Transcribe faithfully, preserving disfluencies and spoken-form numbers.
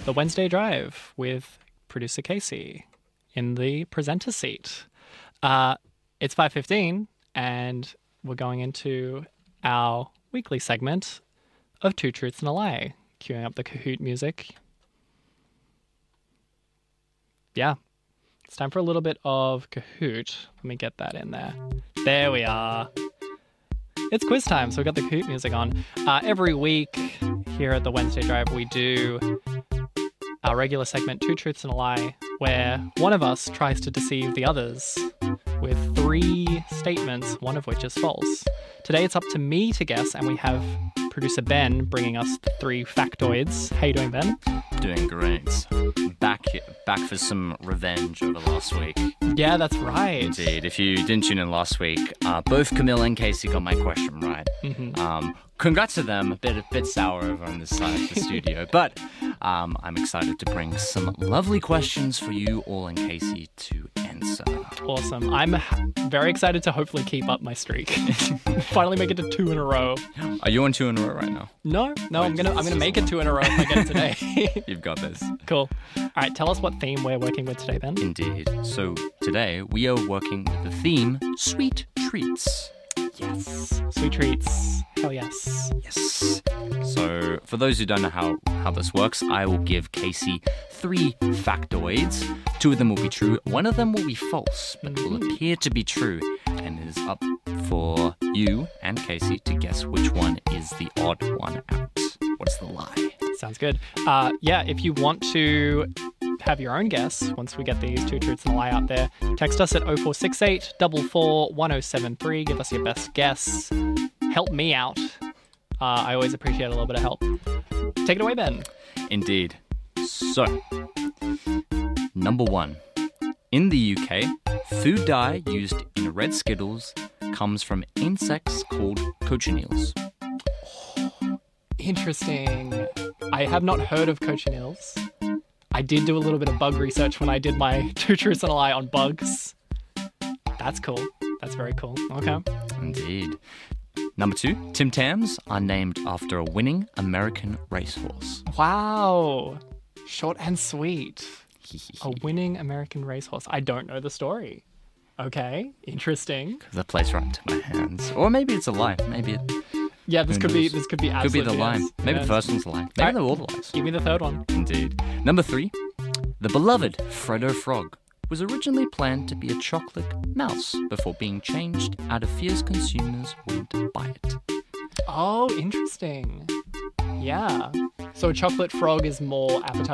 the Wednesday Drive with producer Casey in the presenter seat. Uh, it's five fifteen and we're going into our weekly segment of Two Truths and a Lie. Queuing up the Kahoot music. Yeah. It's time for a little bit of Kahoot. Let me get that in there. There we are. It's quiz time, so we've got the Kahoot music on. Uh, every week here at the Wednesday Drive, we do our regular segment, Two Truths and a Lie, where one of us tries to deceive the others with three statements, one of which is false. Today it's up to me to guess, and we have producer Ben bringing us the three factoids. How you doing, Ben? Doing great. Back back for some revenge over last week. Yeah, that's right. Indeed. If you didn't tune in last week, uh, both Camille and Casey got my question right. Mm-hmm. Um, congrats to them. A bit a bit sour over on this side of the studio, but um, I'm excited to bring some lovely questions for you all and Casey to answer. Awesome. I'm very excited to hopefully keep up my streak. Finally make it to two in a row. Are you on two in a row right now? No, no, I'm gonna I'm gonna make it two in a row if I get it today. You've got this. Cool. All right, tell us what theme we're working with today, Ben. Indeed. So today we are working with the theme Sweet Treats. Yes. Sweet treats. Hell yes. Yes. So for those who don't know how, how this works, I will give Casey three factoids. Two of them will be true. One of them will be false, but will appear to be true. And it is up for you and Casey to guess which one is the odd one out. What's the lie? Sounds good. Uh, yeah, if you want to have your own guess once we get these Two Truths and a Lie out there, text us at oh four six eight, four four, one oh seven three. Give us your best guess. Help me out. Uh, I always appreciate a little bit of help. Take it away, Ben. Indeed. So, number one. In the U K, food dye used in red Skittles comes from insects called cochineals. Interesting. I have not heard of cochineals. I did do a little bit of bug research when I did my Two Truths and a Lie on bugs. That's cool. That's very cool. Okay. Indeed. Number two, Tim Tams are named after a winning American racehorse. Wow. Short and sweet. A winning American racehorse. I don't know the story. Okay. Interesting. That plays right into my hands. Or maybe it's a lie. Maybe it... Yeah, this could be this could be Could be the absolutely lie. yes. Maybe Yes. the first one's a lie. Maybe Alright. they're all the lies. Give me the third one. Indeed. Number three, the beloved Freddo Frog was originally planned to be a chocolate mouse before being changed out of fears consumers wouldn't buy it. Oh, interesting. Yeah. So a chocolate frog is more appetizing